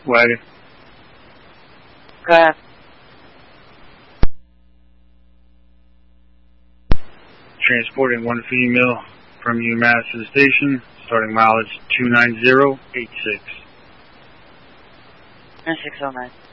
Wagon. Go ahead. Transporting one female from UMass to the station, starting mileage 29086. 9609.